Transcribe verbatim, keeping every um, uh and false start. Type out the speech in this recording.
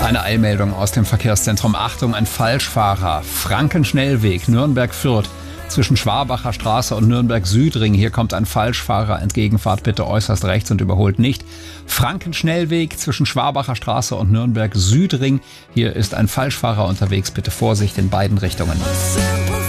Eine Eilmeldung aus dem Verkehrszentrum. Achtung, ein Falschfahrer. Frankenschnellweg, Nürnberg-Fürth. Zwischen Schwabacher Straße und Nürnberg-Südring. Hier kommt ein Falschfahrer entgegen. Fahrt bitte äußerst rechts und überholt nicht. Frankenschnellweg zwischen Schwabacher Straße und Nürnberg-Südring. Hier ist ein Falschfahrer unterwegs. Bitte Vorsicht in beiden Richtungen.